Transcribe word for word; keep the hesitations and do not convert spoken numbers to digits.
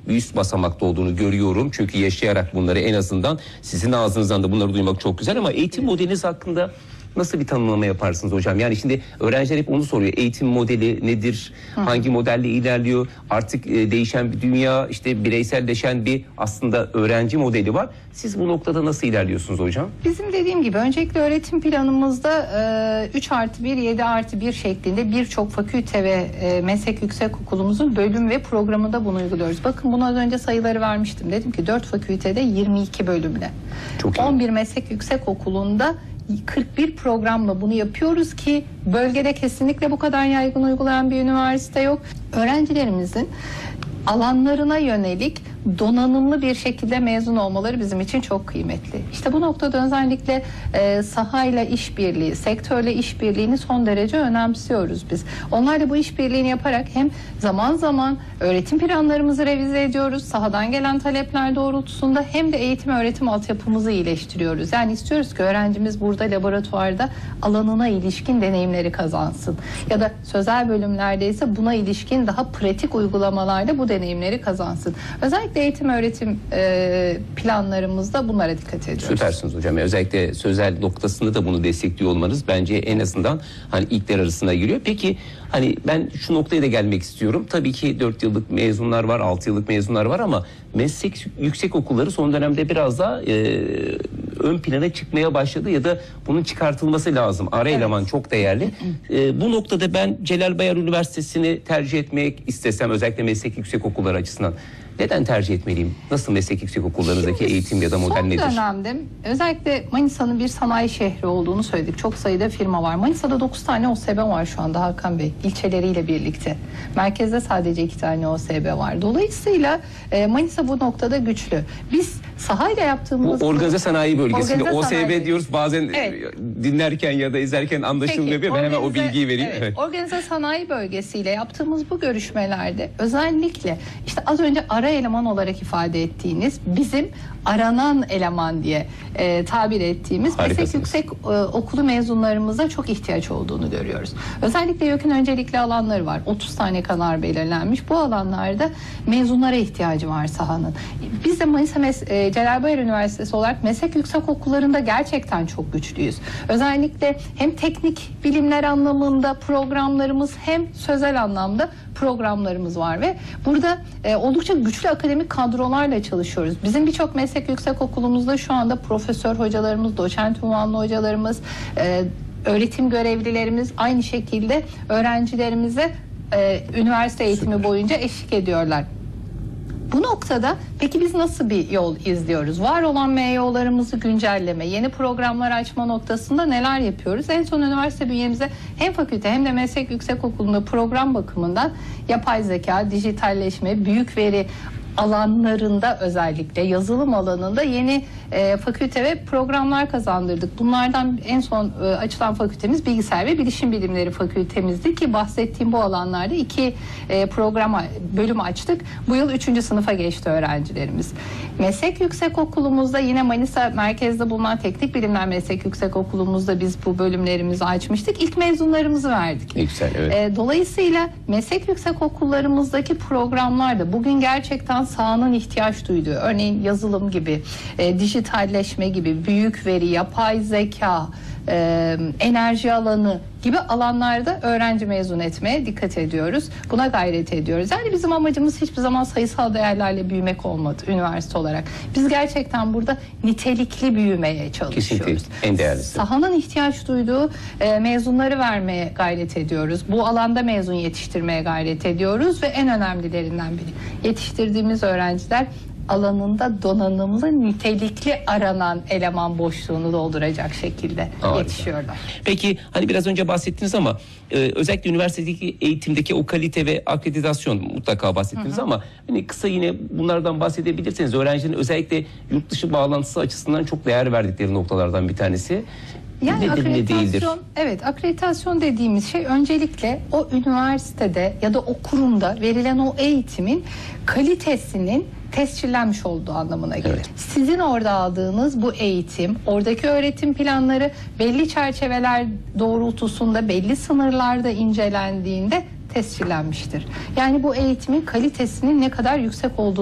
bir üst basamakta olduğunu görüyorum. Çünkü yaşayarak bunları, en azından sizin ağzınızdan da bunları duymak çok güzel. Ama eğitim modeliniz hakkında nasıl bir tanımlama yaparsınız hocam? Yani şimdi öğrenciler hep onu soruyor. Eğitim modeli nedir? Hı. Hangi modelle ilerliyor? Artık e, değişen bir dünya, işte bireyselleşen bir aslında öğrenci modeli var. Siz bu noktada nasıl ilerliyorsunuz hocam? Bizim dediğim gibi öncelikle öğretim planımızda e, üç artı bir, yedi artı bir şeklinde birçok fakülte ve e, meslek yüksekokulumuzun bölüm ve programında bunu uyguluyoruz. Bakın bunu az önce sayıları vermiştim. Dedim ki dört fakültede yirmi iki bölümle. Çok on bir meslek yüksekokulunda kırk bir programla bunu yapıyoruz ki bölgede kesinlikle bu kadar yaygın uygulayan bir üniversite yok. Öğrencilerimizin alanlarına yönelik donanımlı bir şekilde mezun olmaları bizim için çok kıymetli. İşte bu noktada özellikle e, sahayla işbirliği, sektörle işbirliğini son derece önemsiyoruz biz. Onlarla bu işbirliğini yaparak hem zaman zaman öğretim planlarımızı revize ediyoruz, sahadan gelen talepler doğrultusunda, hem de eğitim öğretim altyapımızı iyileştiriyoruz. Yani istiyoruz ki öğrencimiz burada laboratuvarda alanına ilişkin deneyimleri kazansın. Ya da sözel bölümlerde ise buna ilişkin daha pratik uygulamalarda bu deneyimleri kazansın. Özellikle eğitim öğretim e, planlarımızda bunlara dikkat ediyoruz. Süpersiniz hocam. Özellikle sözel noktasında da bunu destekliyor olmanız bence en azından hani ilkler arasına giriyor. Peki hani ben şu noktaya da gelmek istiyorum. Tabii ki dört yıllık mezunlar var, altı yıllık mezunlar var ama meslek yüksek okulları son dönemde biraz daha e, ön plana çıkmaya başladı ya da bunun çıkartılması lazım. Ara evet. eleman çok değerli. e, bu noktada ben Celal Bayar Üniversitesi'ni tercih etmek istesem, özellikle meslek yüksek okulları açısından neden tercih etmeliyim? Nasıl meslek yüksek okullarınızdaki Şimdi, eğitim ya da model nedir? Son dönemde özellikle Manisa'nın bir sanayi şehri olduğunu söyledik. Çok sayıda firma var. Manisa'da dokuz tane O S B var şu anda Hakan Bey, ilçeleriyle birlikte. Merkezde sadece iki tane O S B var. Dolayısıyla e, Manisa bu noktada güçlü. Biz sahayla yaptığımız... Bu organize sanayi bölgesinde organize O S B sanayi. diyoruz bazen evet. dinlerken ya da izlerken anlaşılmıyor. Peki, ben organize, hemen o bilgiyi vereyim. Evet, evet. Organize sanayi bölgesiyle yaptığımız bu görüşmelerde özellikle işte az önce ara eleman olarak ifade ettiğiniz, bizim aranan eleman diye e, tabir ettiğimiz meslek yüksek e, okulu mezunlarımıza çok ihtiyaç olduğunu görüyoruz. Özellikle YÖK'ün öncelikli alanları var. otuz tane kanal belirlenmiş. Bu alanlarda mezunlara ihtiyacı var sahanın. Biz de Manisa Mes e, Celal Bayar Üniversitesi olarak meslek yüksek okullarında gerçekten çok güçlüyüz. Özellikle hem teknik bilimler anlamında programlarımız hem sözel anlamda programlarımız var ve burada e, oldukça güçlü akademik kadrolarla çalışıyoruz. Bizim birçok meslek yüksek okulumuzda şu anda profesör hocalarımız, doçent unvanlı hocalarımız, e, öğretim görevlilerimiz aynı şekilde öğrencilerimize e, üniversite eğitimi Süper. boyunca eşlik ediyorlar. Bu noktada peki biz nasıl bir yol izliyoruz? Var olan M Y O'larımızı güncelleme, yeni programlar açma noktasında neler yapıyoruz? En son üniversite bünyemize hem fakülte hem de meslek yüksekokulunda program bakımından yapay zeka, dijitalleşme, büyük veri alanlarında, özellikle yazılım alanında yeni e, fakülte ve programlar kazandırdık. Bunlardan en son e, açılan fakültemiz Bilgisayar ve Bilişim Bilimleri Fakültemizdi ki bahsettiğim bu alanlarda iki e, program bölüm açtık. Bu yıl üçüncü sınıfa geçti öğrencilerimiz. Meslek Yüksekokulumuzda yine Manisa merkezde bulunan Teknik Bilimler Meslek Yüksekokulumuzda biz bu bölümlerimizi açmıştık. İlk mezunlarımızı verdik. Güzel, evet. e, dolayısıyla meslek yüksekokullarımızdaki programlarda bugün gerçekten sahanın ihtiyaç duyduğu, örneğin yazılım gibi, e, dijitalleşme gibi, büyük veri, yapay zeka, e, enerji alanı gibi alanlarda öğrenci mezun etmeye dikkat ediyoruz. Buna gayret ediyoruz. Yani bizim amacımız hiçbir zaman sayısal değerlerle büyümek olmadı üniversite olarak. Biz gerçekten burada nitelikli büyümeye çalışıyoruz. Kesinlikle en değerlisi. Sahanın ihtiyaç duyduğu e, mezunları vermeye gayret ediyoruz. Bu alanda mezun yetiştirmeye gayret ediyoruz ve en önemlilerinden biri, yetiştirdiğimiz öğrenciler alanında donanımlı, nitelikli aranan eleman boşluğunu dolduracak şekilde Harika. yetişiyorlar. Peki hani biraz önce bahsettiniz ama e, özellikle üniversitedeki eğitimdeki o kalite ve akreditasyon mutlaka bahsettiniz hı hı. ama hani kısa yine bunlardan bahsedebilirseniz, öğrencinin özellikle yurt dışı bağlantısı açısından çok değer verdikleri noktalardan bir tanesi. Yani nedir, akreditasyon, ne değildir? Evet, akreditasyon dediğimiz şey öncelikle o üniversitede ya da o kurumda verilen o eğitimin kalitesinin tescillenmiş olduğu anlamına gelir. Evet. Sizin orada aldığınız bu eğitim, oradaki öğretim planları belli çerçeveler doğrultusunda, belli sınırlarda incelendiğinde tescillenmiştir. Yani bu eğitimin kalitesinin ne kadar yüksek olduğu